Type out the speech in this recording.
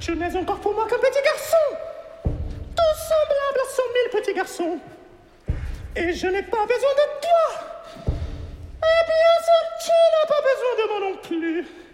Tu n'es encore pour moi qu'un petit garçon, tout semblable à 100 000 petits garçons. Et je n'ai pas besoin de toi. Et bien sûr, tu n'as pas besoin de moi non plus.